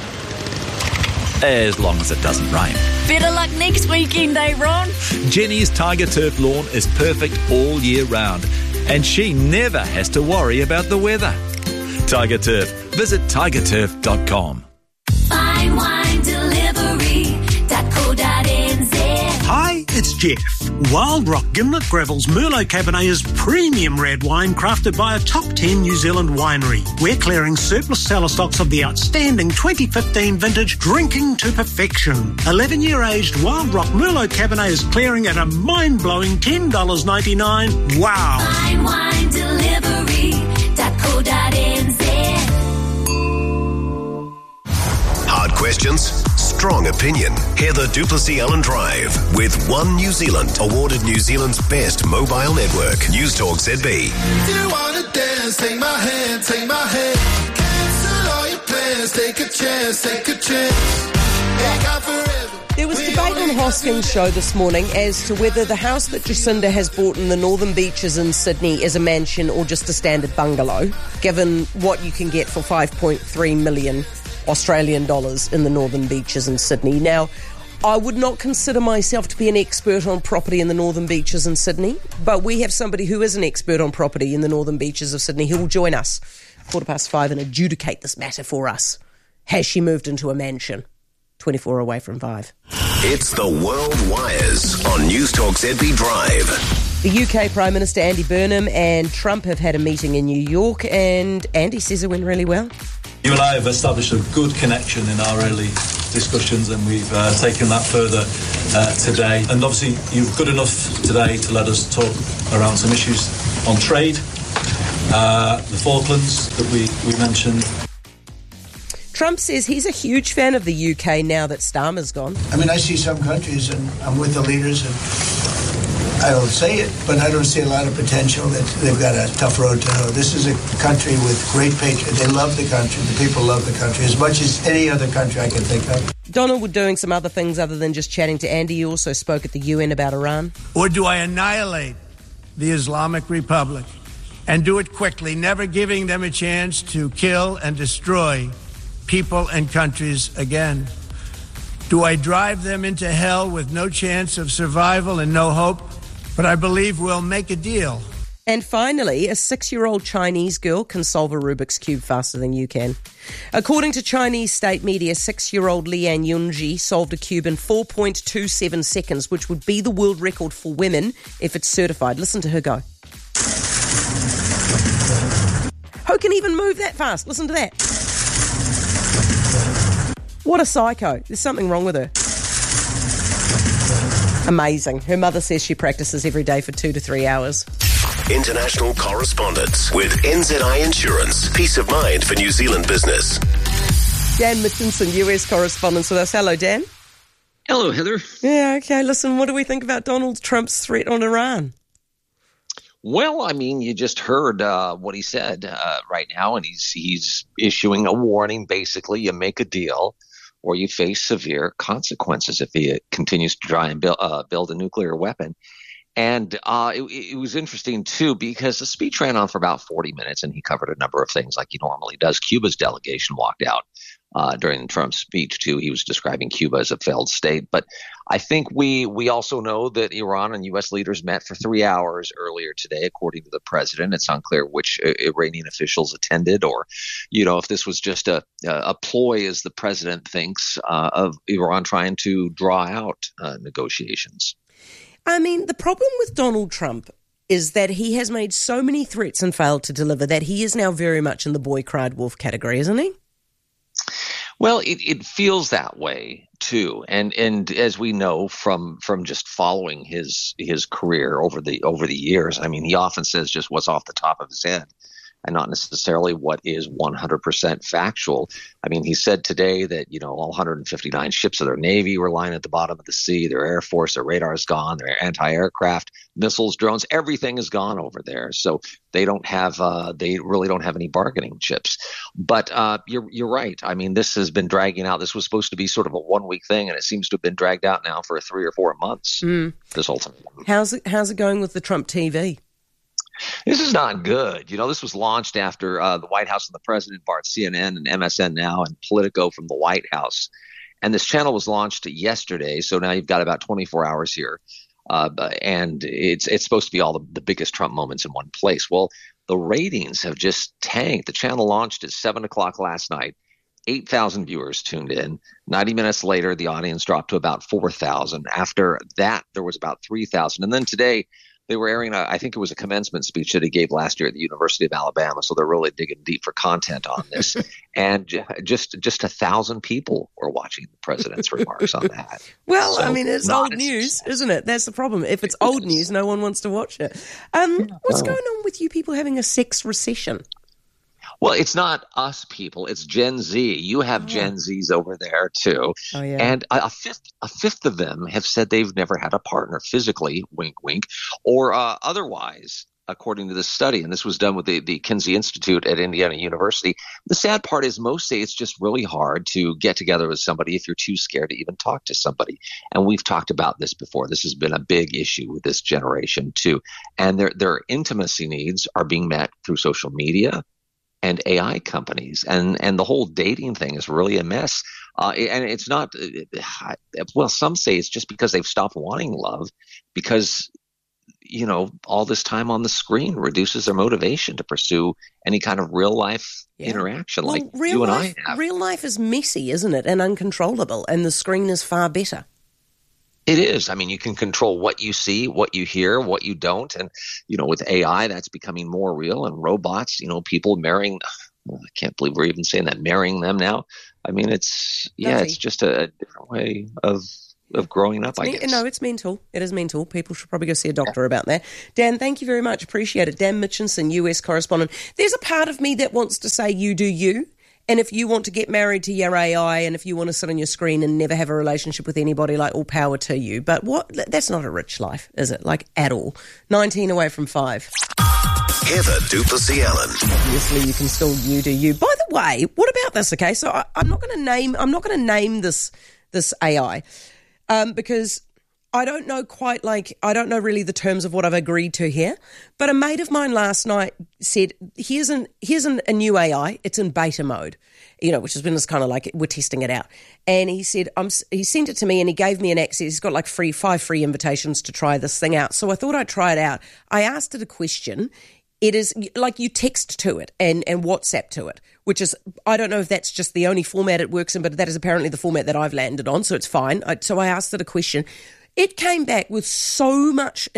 S27: As long as it doesn't rain.
S24: Better luck next weekend, eh, Ron?
S27: Jenny's Tiger Turf lawn is perfect all year round, and she never has to worry about the weather. Tiger Turf. Visit tigerturf.com.
S24: Fine wine delivery.co.nz.
S28: Hi, it's Jeff. Wild Rock Gimlet Gravel's Merlot Cabernet is premium red wine crafted by a top 10 New Zealand winery. We're clearing surplus cellar stocks of the outstanding 2015 vintage Drinking to Perfection. 11-year aged Wild Rock Merlot Cabernet is clearing at a mind-blowing $10.99. Wow.
S24: Fine wine delivery.co.nz.
S9: Hard questions, strong opinion. Heather Duplessis-Allen Drive with One New Zealand, awarded New Zealand's best mobile network. News Talk ZB.
S18: If you wanna dance, take my hand, take my hand. Cancel all your plans, take a chance, take a chance. Take out forever.
S11: There was debate on Hoskins' show this morning as to whether the house that Jacinda has bought in the Northern Beaches in Sydney is a mansion or just a standard bungalow, given what you can get for 5.3 million Australian dollars in the Northern Beaches in Sydney. Now, I would not consider myself to be an expert on property in the Northern Beaches in Sydney, but we have somebody who is an expert on property in the Northern Beaches of Sydney who will join us 5:15 and adjudicate this matter for us. Has she moved into a mansion? 24 away from 5.
S9: It's the World Wires on News Talk ZB Drive.
S11: The UK Prime Minister Andy Burnham and Trump have had a meeting in New York, and Andy says it went really well.
S14: You and I have established a good connection in our early discussions, and we've taken that further today. And obviously, you're good enough today to let us talk around some issues on trade, the Falklands that we mentioned.
S11: Trump says he's a huge fan of the UK now that Starmer's gone.
S15: I mean, I see some countries, and I'm with the leaders, and I don't say it, but I don't see a lot of potential. That they've got a tough road to hoe. This is a country with great patriots. They love the country. The people love the country as much as any other country I can think of.
S11: Donald was doing some other things other than just chatting to Andy. He also spoke at the UN about Iran.
S15: Or do I annihilate the Islamic Republic and do it quickly, never giving them a chance to kill and destroy people and countries again? Do I drive them into hell with no chance of survival and no hope? But I believe we'll make a deal.
S11: And finally, a 6-year-old Chinese girl can solve a Rubik's Cube faster than you can. According to Chinese state media, 6-year-old Lian Yunji solved a cube in 4.27 seconds, which would be the world record for women if it's certified. Listen to her go. Who can even move that fast? Listen to that. What a psycho. There's something wrong with her. Amazing. Her mother says she practices every day for 2 to 3 hours.
S9: International correspondence with NZI Insurance. Peace of mind for New Zealand business.
S11: Dan Mitchinson, US correspondent with us. Hello, Dan.
S16: Hello, Heather.
S11: Yeah, okay. Listen, what do we think about Donald Trump's threat on Iran?
S16: Well, I mean, you just heard what he said right now, and he's issuing a warning. Basically, you make a deal or you face severe consequences if he continues to try and build a nuclear weapon. And it was interesting, too, because the speech ran on for about 40 minutes, and he covered a number of things like he normally does. Cuba's delegation walked out during Trump's speech, too. He was describing Cuba as a failed state. But I think we also know that Iran and U.S. leaders met for 3 hours earlier today, according to the president. It's unclear which Iranian officials attended or, if this was just a ploy, as the president thinks, of Iran trying to draw out negotiations.
S11: I mean, the problem with Donald Trump is that he has made so many threats and failed to deliver that he is now very much in the boy cried wolf category, isn't he?
S16: Well, it feels that way too, and as we know from just following his career over the years, I mean, he often says just what's off the top of his head, and not necessarily what is 100% factual. I mean, he said today that, all 159 ships of their Navy were lying at the bottom of the sea, their Air Force, their radar is gone, their anti-aircraft, missiles, drones, everything is gone over there. So they really don't have any bargaining chips. But you're right. I mean, this has been dragging out. This was supposed to be sort of a 1-week thing, and it seems to have been dragged out now for 3 or 4 months, this ultimatum.
S11: How's it going with the Trump TV?
S16: This is not good. This was launched after the White House and the president barred CNN and MSN Now and Politico from the White House. And this channel was launched yesterday, so now you've got about 24 hours here. And it's supposed to be all the biggest Trump moments in one place. Well, the ratings have just tanked. The channel launched at 7 o'clock last night. 8,000 viewers tuned in. 90 minutes later, the audience dropped to about 4,000. After that, there was about 3,000. And then today, they were airing, I think it was a commencement speech that he gave last year at the University of Alabama. So they're really digging deep for content on this. And just 1,000 people were watching the president's remarks on that.
S11: Well, so, I mean, it's old news, isn't it? That's the problem. If it's old news, no one wants to watch it. What's going on with you people having a sex recession?
S16: Well, it's not us people. It's Gen Z. You have Gen Zs over there, too.
S11: Oh, yeah.
S16: And a fifth of them have said they've never had a partner physically, wink, wink, or otherwise, according to this study. And this was done with the Kinsey Institute at Indiana University. The sad part is most say it's just really hard to get together with somebody if you're too scared to even talk to somebody. And we've talked about this before. This has been a big issue with this generation, too. And their intimacy needs are being met through social media, and AI companies, and the whole dating thing is really a mess. And it's not, well, some say it's just because they've stopped wanting love, because, you know, all this time on the screen reduces their motivation to pursue any kind of real life interaction like you and I have.
S11: Real life is messy, isn't it? And uncontrollable. And the screen is far better.
S16: It is. I mean, you can control what you see, what you hear, what you don't. And, you know, with AI, that's becoming more real. And robots, you know, people marrying, I can't believe we're even saying that, marrying them now. I mean, it's just a different way of growing up, I guess.
S11: No, it's mental. It is mental. People should probably go see a doctor about that. Dan, thank you very much. Appreciate it. Dan Mitchinson, US correspondent. There's a part of me that wants to say you do you. And if you want to get married to your AI, and if you want to sit on your screen and never have a relationship with anybody, like, all power to you. But that's not a rich life, is it? Like, at all. 19 away from 5.
S9: Heather Duplessis Allen.
S11: Obviously, you can still you do you. By the way, what about this? Okay, so I'm not going to name this AI because I don't know I don't know really the terms of what I've agreed to here. But a mate of mine last night said, here's a new AI. It's in beta mode, you know, which has been this kind of like, we're testing it out. And he said, he sent it to me and he gave me an access. He's got like 5 free invitations to try this thing out. So I thought I'd try it out. I asked it a question. It is like you text to it and WhatsApp to it, which is, I don't know if that's just the only format it works in, but that is apparently the format that I've landed on, so it's fine. So I asked it a question. It came back with so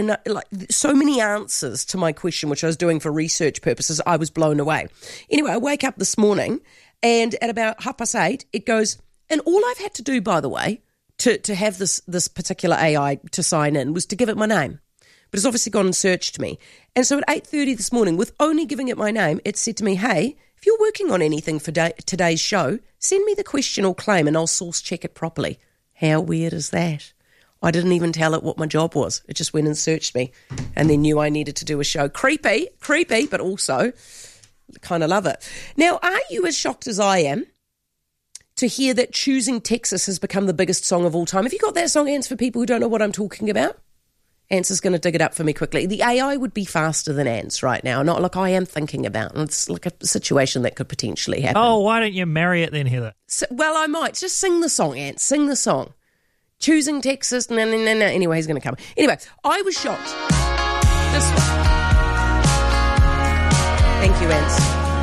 S11: many answers to my question, which I was doing for research purposes. I was blown away. Anyway, I wake up this morning and at about 8:30, it goes, and all I've had to do, by the way, to have this particular AI to sign in was to give it my name. But it's obviously gone and searched me. And so at 8:30 this morning, with only giving it my name, it said to me, hey, if you're working on anything for today's show, send me the question or claim and I'll source check it properly. How weird is that? I didn't even tell it what my job was. It just went and searched me and then knew I needed to do a show. Creepy, but also kind of love it. Now, are you as shocked as I am to hear that Choosing Texas has become the biggest song of all time? Have you got that song, Ants, for people who don't know what I'm talking about? Ants is going to dig it up for me quickly. The AI would be faster than Ants right now, not like I am thinking about. And it's like a situation that could potentially happen.
S1: Oh, why don't you marry it then, Heather?
S11: So, well, I might. Just sing the song, Ants. Sing the song. Choosing Texas. No. Anyway, he's going to come. Anyway, I was shocked. This one. Thank you, Ants.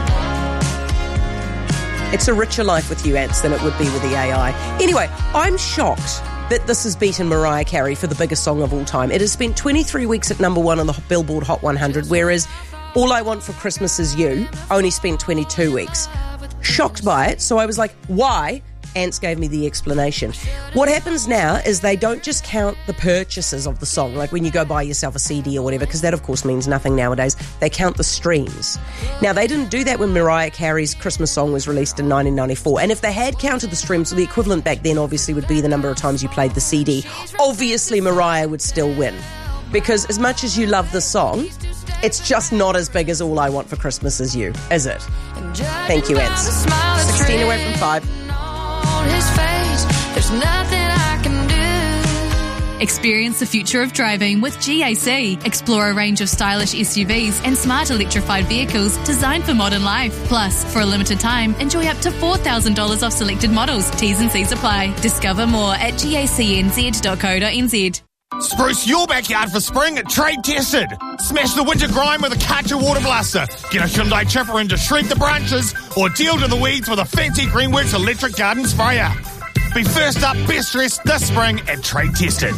S11: It's a richer life with you, Ants, than it would be with the AI. Anyway, I'm shocked that this has beaten Mariah Carey for the biggest song of all time. It has spent 23 weeks at number 1 on the Billboard Hot 100, whereas All I Want for Christmas Is You only spent 22 weeks. Shocked by it, so I was like, why? Ants gave me the explanation. What happens now is they don't just count the purchases of the song, like when you go buy yourself a CD or whatever, because that of course means nothing nowadays. They count the streams. Now, they didn't do that when Mariah Carey's Christmas song was released in 1994. And if they had counted the streams, the equivalent back then obviously would be the number of times you played the CD. Obviously, Mariah would still win. Because as much as you love the song, it's just not as big as All I Want for Christmas Is You, is it? Thank you, Ants. 16 away from 5.
S17: His face, there's nothing I can do. Experience the future of driving with GAC. Explore a range of stylish SUVs and smart electrified vehicles designed for modern life. Plus, for a limited time, enjoy up to $4,000 off selected models. T's and C's apply. Discover more at gacnz.co.nz.
S2: Spruce your backyard for spring at Trade Tested. Smash the winter grime with a Karcher water blaster. Get a Hyundai chipper in to shred the branches, or deal to the weeds with a fancy Greenworks electric garden sprayer. Be first up, best dressed this spring at Trade Tested.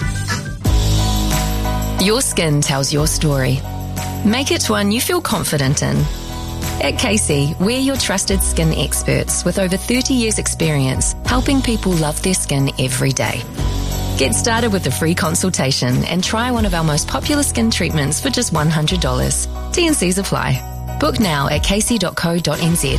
S12: Your skin tells your story. Make it one you feel confident in. At Casey, we're your trusted skin experts with over 30 years experience helping people love their skin every day. Get started with a free consultation and try one of our most popular skin treatments for just $100. T&Cs apply. Book now at casey.co.nz.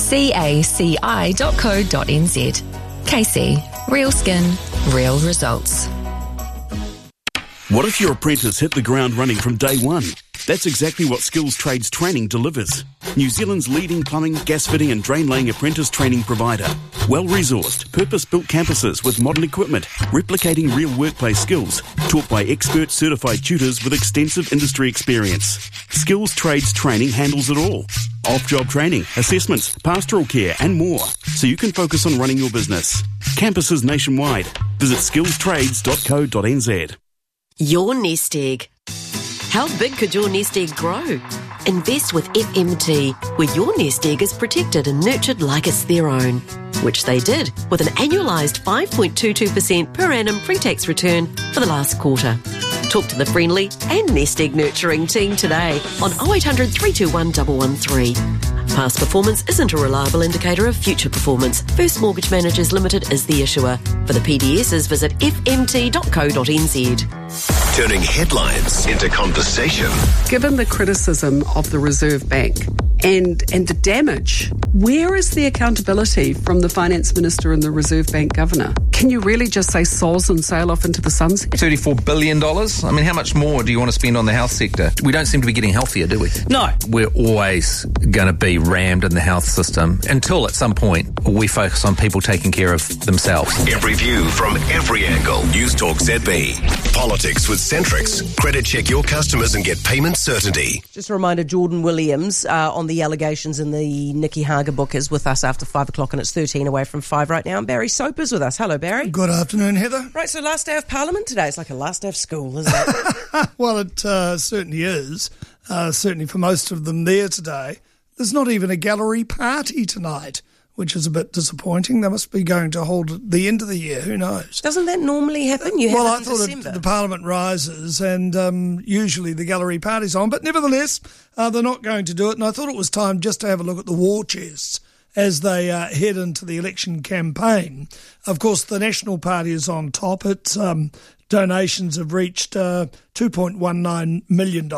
S12: caci.co.nz. Casey. Real skin, real results.
S13: What if your apprentice hit the ground running from day one? That's exactly what Skills Trades Training delivers. New Zealand's leading plumbing, gas fitting and drain laying apprentice training provider. Well-resourced, purpose-built campuses with modern equipment, replicating real workplace skills, taught by expert certified tutors with extensive industry experience. Skills Trades Training handles it all. off-job training, assessments, pastoral care and more, so you can focus on running your business. Campuses nationwide. Visit skillstrades.co.nz.
S3: Your nest egg. How big could your nest egg grow? Invest with FMT, where your nest egg is protected and nurtured like it's their own, which they did with an annualised 5.22% per annum pre-tax return for the last quarter. Talk to the friendly and nest egg nurturing team today on 0800 321 113. Past performance isn't a reliable indicator of future performance. First Mortgage Managers Limited is the issuer. For the PDSs, visit fmt.co.nz.
S9: Turning headlines into conversation.
S4: Given the criticism of the Reserve Bank and the damage, where is the accountability from the Finance Minister and the Reserve Bank Governor? Can you really just say soz and sail off into the sunset?
S19: $34 billion? I mean, how much more do you want to spend on the health sector? We don't seem to be getting healthier, do we? No. We're always going to be rammed in the health system until at some point we focus on people taking care of themselves.
S9: Every view from every angle. News Talk ZB. Politics with Centrix. Credit check your customers and get payment certainty.
S11: Just a reminder, Jordan Williams on the allegations in the Nikki Hager book is with us after 5 o'clock, and it's 13 away from 5 right now. And Barry Soper's with us. Hello, Barry.
S20: Good afternoon, Heather.
S11: Right, so last day of Parliament today. It's like a last day of school, isn't it?
S20: Well, it certainly is. Certainly for most of them there today. There's not even a gallery party tonight, which is a bit disappointing. They must be going to hold at the end of the year. Who knows?
S11: Doesn't that normally happen?
S20: I thought the Parliament rises and usually the gallery party's on, but nevertheless, they're not going to do it. And I thought it was time just to have a look at the war chests as they head into the election campaign. Of course, the National Party is on top. Its donations have reached $2.19 million.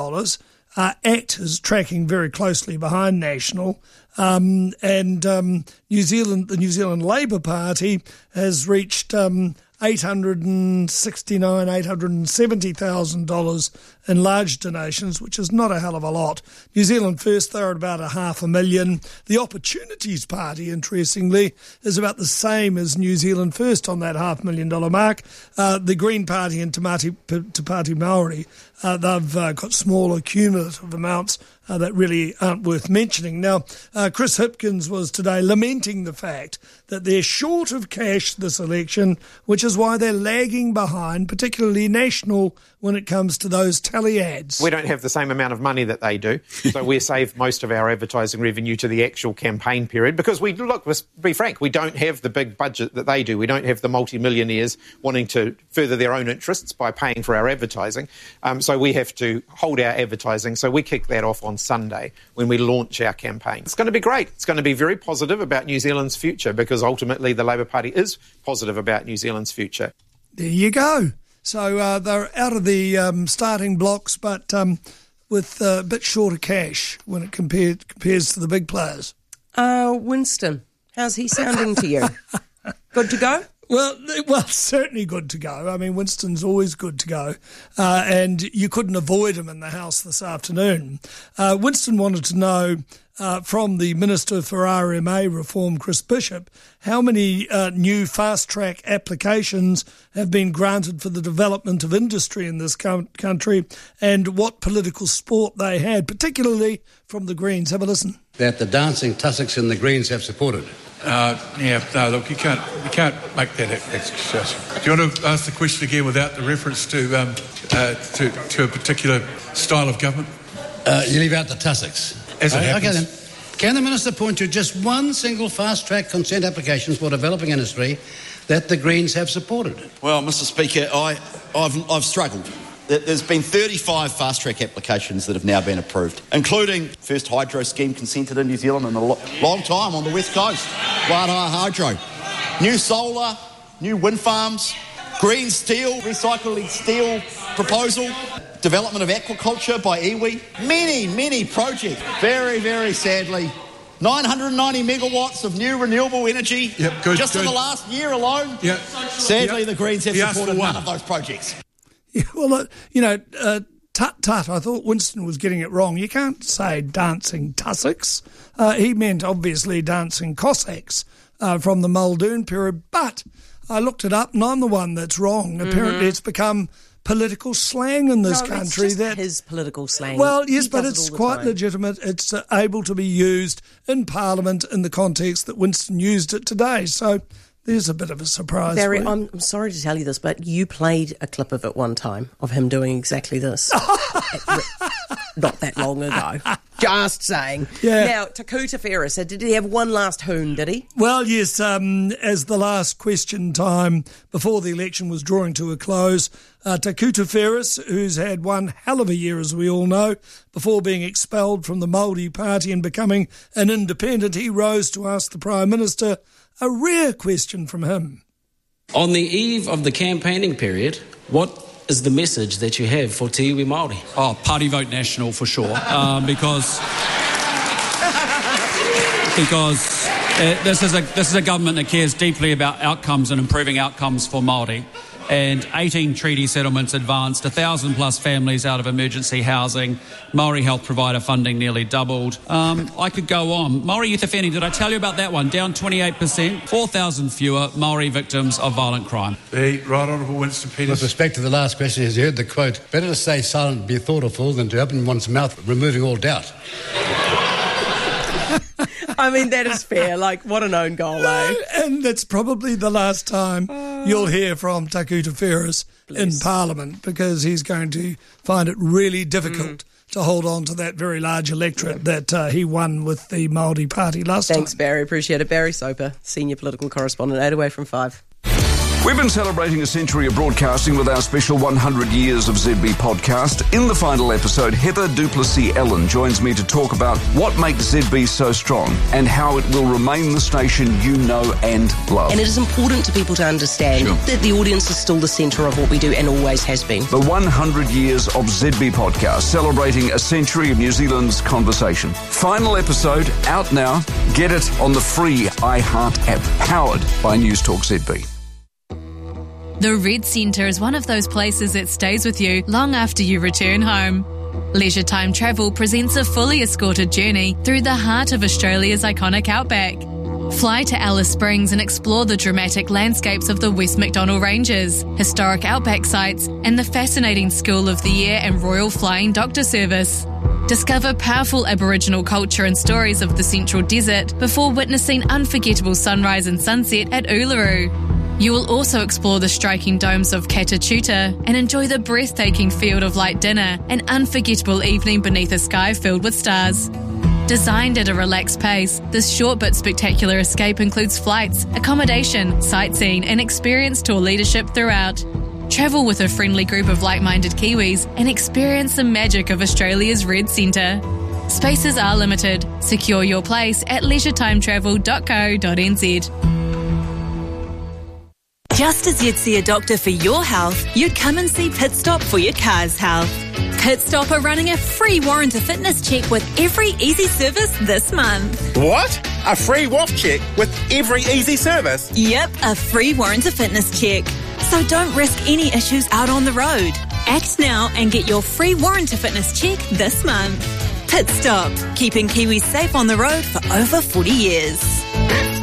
S20: ACT is tracking very closely behind National. And the New Zealand Labour Party has reached $870,000 in large donations, which is not a hell of a lot. New Zealand First, they're at about $500,000. The Opportunities Party, interestingly, is about the same as New Zealand First on that $500,000 mark. The Green Party and Te Pāti Māori, they've got smaller cumulative amounts that really aren't worth mentioning. Now, Chris Hipkins was today lamenting the fact that they're short of cash this election, which is why they're lagging behind, particularly National, when it comes to those tally ads.
S21: We don't have the same amount of money that they do, so we save most of our advertising revenue to the actual campaign period because let's be frank, we don't have the big budget that they do. We don't have the multi-millionaires wanting to further their own interests by paying for our advertising. So we have to hold our advertising, so we kick that off on Sunday when we launch our campaign. It's going to be great. It's going to be very positive about New Zealand's future because ultimately the Labour Party is positive about New Zealand's future.
S20: There you go. So they're out of the starting blocks, but with a bit shorter cash when it compares to the big players.
S11: Winston, how's he sounding to you? Good to go?
S20: Well, certainly good to go. I mean, Winston's always good to go, and you couldn't avoid him in the House this afternoon. Winston wanted to know from the Minister for RMA Reform, Chris Bishop, how many new fast-track applications have been granted for the development of industry in this country and what political support they had, particularly from the Greens. Have a listen.
S23: That the dancing tussocks and the Greens have supported.
S25: Look, you can't make that excuse. Do you want to ask the question again without the reference to a particular style of government?
S23: You leave out the tussocks.
S25: As it happens.
S23: Okay then. Can the Minister point to just one single fast-track consent application for developing industry that the Greens have supported?
S26: Well, Mr Speaker, I've struggled. There's been 35 fast-track applications that have now been approved, including first hydro scheme consented in New Zealand in a long time on the West Coast, Waihaha Hydro. New solar, new wind farms, green steel, recycling steel proposal, development of aquaculture by iwi. Many projects. Very, very sadly, 990 megawatts of new renewable energy in the last year alone. Yep. Sadly, the Greens have supported none of those projects.
S20: Yeah, well, tut. I thought Winston was getting it wrong. You can't say dancing tussocks. He meant, obviously, dancing Cossacks from the Muldoon period. But I looked it up, and I'm the one that's wrong. Apparently, it's become political slang in this country.
S11: It's just his political slang.
S20: Well, yes,
S11: He
S20: but
S11: does it
S20: it's
S11: all the
S20: quite
S11: time.
S20: legitimate. It's able to be used in Parliament in the context that Winston used it today. So there's a bit of a surprise.
S11: Barry,
S20: for you.
S11: I'm sorry to tell you this, but you played a clip of it one time of him doing exactly this. Not that long ago. Just saying.
S20: Yeah.
S11: Now, Takuta Ferris, did he have one last hoon, did he?
S20: Well, yes, as the last question time before the election was drawing to a close, Takuta Ferris, who's had one hell of a year, as we all know, before being expelled from the Māori Party and becoming an independent, he rose to ask the Prime Minister a rare question from him.
S5: On the eve of the campaigning period, what is the message that you have for Te Iwi Māori?
S6: Oh, Party Vote National for sure, because this is a government that cares deeply about outcomes and improving outcomes for Māori. And 18 treaty settlements advanced, 1,000 plus families out of emergency housing, Māori health provider funding nearly doubled. I could go on. Māori youth offending, did I tell you about that one? Down 28%, 4,000 fewer Māori victims of violent crime.
S25: The Right Honourable Winston Peters.
S23: With respect to the last question, as you heard the quote, better to stay silent and be thoughtful than to open one's mouth, removing all doubt.
S11: I mean, that is fair. Like, what an own goal, eh?
S20: And that's probably the last time you'll hear from Takuta Ferris in Parliament, because he's going to find it really difficult to hold on to that very large electorate that he won with the Māori Party last time.
S11: Thanks, Barry. Appreciate it. Barry Soper, Senior Political Correspondent, 8 away from 5.
S7: We've been celebrating a century of broadcasting with our special 100 Years of ZB podcast. In the final episode, Heather Duplessis-Ellen joins me to talk about what makes ZB so strong and how it will remain the station you know and love.
S11: And it is important to people to understand that the audience is still the centre of what we do and always has been.
S7: The 100 Years of ZB podcast, celebrating a century of New Zealand's conversation. Final episode out now. Get it on the free iHeart app, powered by News Talk ZB.
S17: The Red Centre is one of those places that stays with you long after you return home. Leisure Time Travel presents a fully escorted journey through the heart of Australia's iconic outback. Fly to Alice Springs and explore the dramatic landscapes of the West Macdonnell Ranges, historic outback sites, and the fascinating School of the Air and Royal Flying Doctor Service. Discover powerful Aboriginal culture and stories of the Central Desert before witnessing unforgettable sunrise and sunset at Uluru. You will also explore the striking domes of Katachuta and enjoy the breathtaking Field of Light dinner, an unforgettable evening beneath a sky filled with stars. Designed at a relaxed pace, this short but spectacular escape includes flights, accommodation, sightseeing and experienced tour leadership throughout. Travel with a friendly group of like-minded Kiwis and experience the magic of Australia's Red Centre. Spaces are limited. Secure your place at leisuretime.travel.co.nz.
S8: Just as you'd see a doctor for your health, you'd come and see Pit Stop for your car's health. Pit Stop are running a free warranty fitness check with every easy service this month.
S10: What? A free WAF check with every easy service?
S8: Yep, a free warranty fitness check. So don't risk any issues out on the road. Act now and get your free warranty fitness check this month. Pit Stop, keeping Kiwis safe on the road for over 40 years.